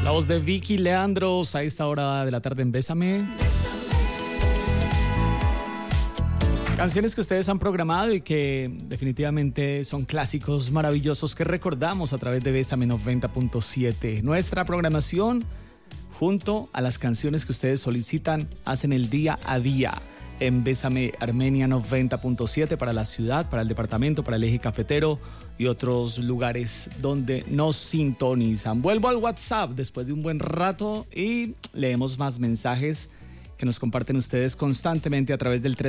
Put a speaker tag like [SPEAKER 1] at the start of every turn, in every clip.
[SPEAKER 1] La voz de Vicky Leandros a esta hora de la tarde en Bésame. Canciones que ustedes han programado y que definitivamente son clásicos maravillosos que recordamos a través de Bésame 90.7. Nuestra programación junto a las canciones que ustedes solicitan hacen el día a día en Bésame Armenia 90.7 para la ciudad, para el departamento, para el eje cafetero y otros lugares donde nos sintonizan. Vuelvo al WhatsApp después de un buen rato y leemos más mensajes que nos comparten ustedes constantemente a través del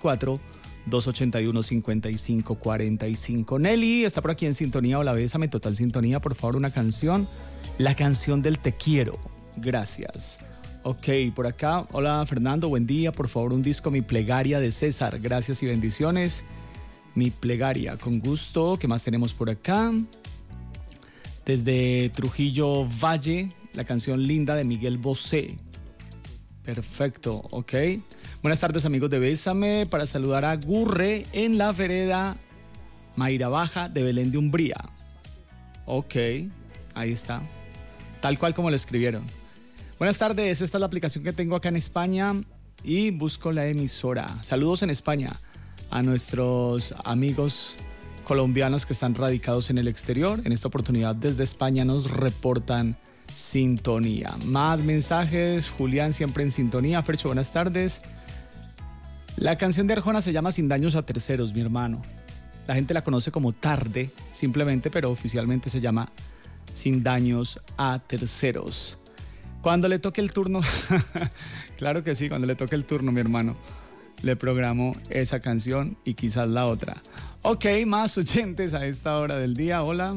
[SPEAKER 1] 324-281-5545. Nelly está por aquí en sintonía. Hola, Bésame, total sintonía. Por favor, una canción. La canción del Te Quiero. Gracias. Ok, por acá. Hola, Fernando, buen día. Por favor, un disco Mi Plegaria de César. Gracias y bendiciones. Mi Plegaria, con gusto. ¿Qué más tenemos por acá? Desde Trujillo Valle, la canción Linda de Miguel Bosé. Perfecto, ok. Buenas tardes, amigos de Bésame, para saludar a Gurre en la vereda Mayra Baja de Belén de Umbría. Ok, ahí está. Tal cual como lo escribieron. Buenas tardes, esta es la aplicación que tengo acá en España y busco la emisora. Saludos en España a nuestros amigos colombianos que están radicados en el exterior. En esta oportunidad desde España nos reportan sintonía. Más mensajes. Julián siempre en sintonía. Fercho, buenas tardes. La canción de Arjona se llama Sin daños a terceros, mi hermano. La gente la conoce como Tarde, simplemente, pero oficialmente se llama Sin daños a terceros. Cuando le toque el turno, claro que sí, cuando le toque el turno, mi hermano, le programo esa canción y quizás la otra. Ok, más oyentes a esta hora del día. Hola.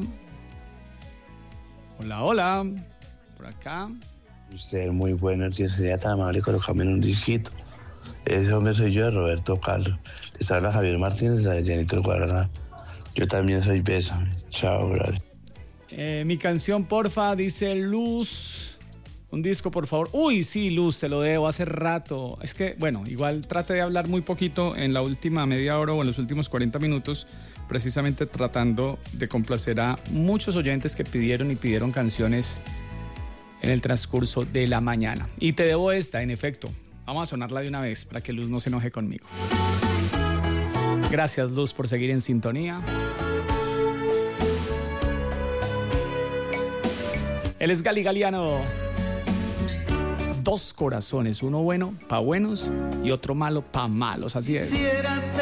[SPEAKER 1] Hola, hola. Por acá.
[SPEAKER 2] Usted muy bueno, sería tan amable colocarme en un disquito. Ese hombre soy yo, Roberto Carlos. Les habla Javier Martínez, de Llanito del Guaraná. Yo también soy Bésame. Chao, brother.
[SPEAKER 1] Mi canción, porfa, dice Luz. Un disco, por favor. Uy, sí, Luz, te lo debo hace rato. Es que, bueno, igual trate de hablar muy poquito en la última media hora o en los últimos 40 minutos, precisamente tratando de complacer a muchos oyentes que pidieron canciones en el transcurso de la mañana. Y te debo esta, en efecto. Vamos a sonarla de una vez para que Luz no se enoje conmigo. Gracias, Luz, por seguir en sintonía. Él es Gali Galiano. Dos corazones, uno bueno pa' buenos y otro malo pa' malos, así es.